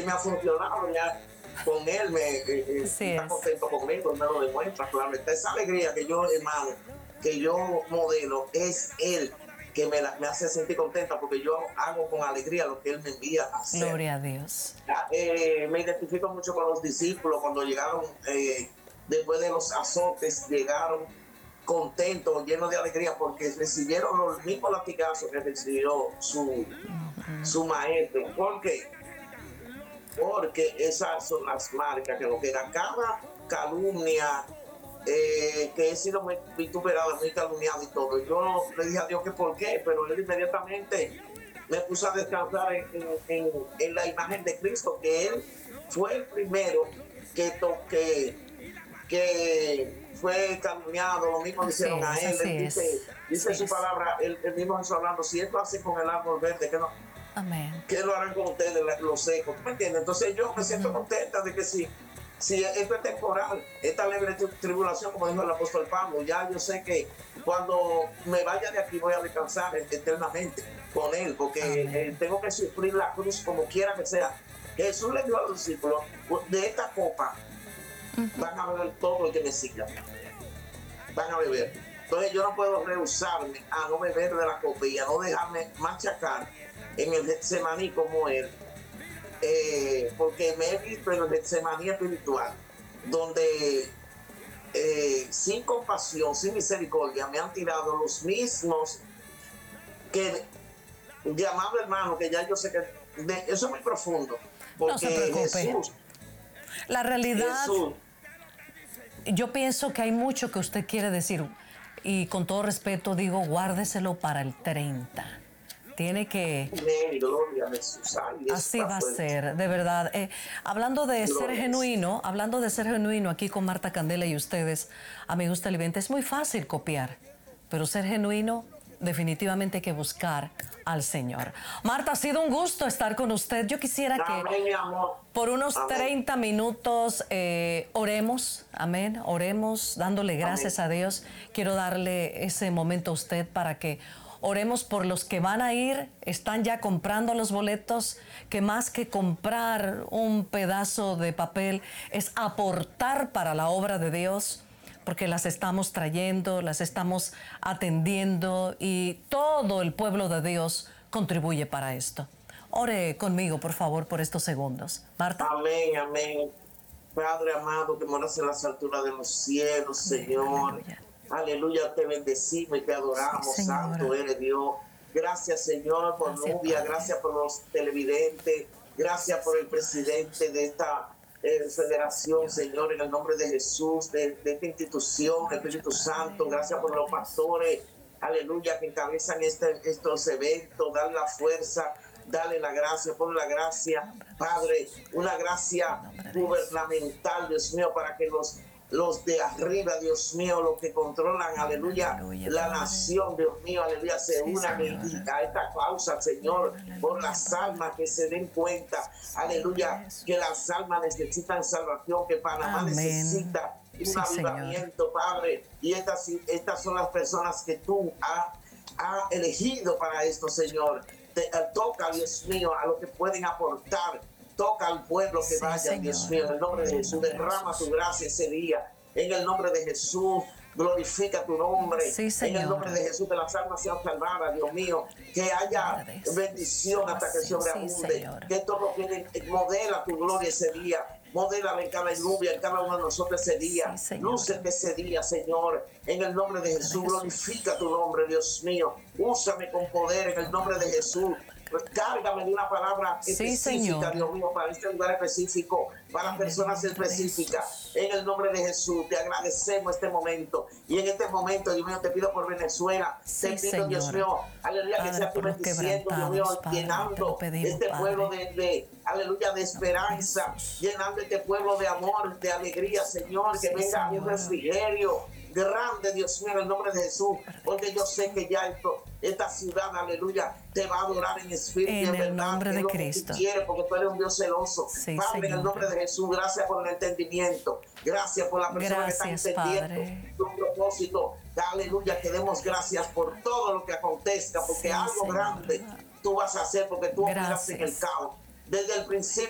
me ha funcionado ya con él, está contento conmigo, me lo demuestra claramente. Esa alegría que yo, hermano, que yo modelo, es él que me hace sentir contenta, porque yo hago con alegría lo que él me envía a hacer. Gloria a Dios. Me identifico mucho con los discípulos cuando llegaron, después de los azotes, llegaron contentos, llenos de alegría, porque recibieron los mismos latigazos que recibió su maestro. ¿Por qué? Porque esas son las marcas que lo que da cada calumnia, que he sido muy vituperada, muy calumniado y todo. Yo le dije a Dios que por qué, pero él inmediatamente me puso a descansar en la imagen de Cristo, que él fue el primero que fue calumniado, lo mismo le hicieron a él. Él dice su palabra, él mismo está hablando, si esto hace con el árbol verde, que no. Amén. ¿Qué lo harán con ustedes los secos? ¿Me entiendes? Entonces yo me siento contenta de que si esto es temporal, esta leve tribulación, como dijo el apóstol Pablo, ya yo sé que cuando me vaya de aquí voy a descansar eternamente con él, porque tengo que sufrir la cruz como quiera que sea. Jesús le dio a los discípulos, de esta copa van a beber todo lo que me siga. Van a beber. Entonces yo no puedo rehusarme a no beber de la copa y a no dejarme machacar en el Getsemaní como él, porque me he visto en el Getsemaní espiritual, donde sin compasión, sin misericordia, me han tirado los mismos que, llamado hermano, que ya yo sé que eso es muy profundo, porque no se preocupe. Jesús, la realidad, yo pienso que hay mucho que usted quiere decir, y con todo respeto digo, guárdeselo para el 30. Tiene que... Así va a ser, de verdad. Hablando de ser genuino, aquí con Marta Candela y ustedes, amigos televidentes, es muy fácil copiar, pero ser genuino, definitivamente hay que buscar al Señor. Marta, ha sido un gusto estar con usted. Yo quisiera que por unos 30 minutos oremos, amén, oremos, dándole gracias a Dios. Quiero darle ese momento a usted para que oremos por los que van a ir, están ya comprando los boletos, que más que comprar un pedazo de papel es aportar para la obra de Dios, porque las estamos trayendo, las estamos atendiendo y todo el pueblo de Dios contribuye para esto. Ore conmigo, por favor, por estos segundos. Marta. Amén, amén. Padre amado, que moras en las alturas de los cielos, Señor. Aleluya. Aleluya, te bendecimos y te adoramos, sí, santo eres Dios. Gracias, Señor, por Nubia, gracias por los televidentes, gracias por el presidente de esta federación, Señor, en el nombre de Jesús, de esta institución, Espíritu Santo, gracias por los pastores, aleluya, que encabezan estos eventos, dale la fuerza, dale la gracia, pon la gracia, Padre, una gracia gubernamental, Dios mío, para que los de arriba, Dios mío, los que controlan, aleluya, la nación, Dios mío, aleluya, se unan a esta causa, Señor, por las almas, que se den cuenta, aleluya, que las almas necesitan salvación, que Panamá necesita un avivamiento, Padre, y estas son las personas que tú has elegido para esto, Señor. Toca, Dios mío, a los que pueden aportar. Toca al pueblo que vaya, Señor, Dios mío, en el nombre de Jesús, derrama tu gracia ese día, en el nombre de Jesús, glorifica tu nombre, en el nombre de Jesús, que las almas sean salvadas, Dios mío, que haya bendición hasta que sobreabunde, que todo modela tu gloria ese día, modela en cada lluvia, en cada uno de nosotros ese día, luce ese día, Señor, en el nombre de Jesús, glorifica tu nombre, Dios mío, úsame con poder en el nombre de Jesús. Cárgame de una palabra específica, Dios mío, para este lugar específico, para personas específicas. En el nombre de Jesús, te agradecemos este momento. Y en este momento, Dios mío, te pido por Venezuela. Te pido, Dios mío, aleluya, que sea tú bendiciendo, Dios mío, llenando este pueblo aleluya, de esperanza, llenando este pueblo de amor, de alegría, Señor, que venga un refrigerio grande, Dios mío, en el nombre de Jesús, porque yo sé que ya esta ciudad, aleluya, te va a adorar en espíritu y en verdad, el nombre de Cristo. Que quieres, porque tú eres un Dios celoso. Padre, en el nombre de Jesús, gracias por el entendimiento, gracias por la persona que está entendiendo tu propósito. Aleluya, que demos gracias por todo lo que acontezca, porque algo grande tú vas a hacer, porque tú operas en el caos. Desde el principio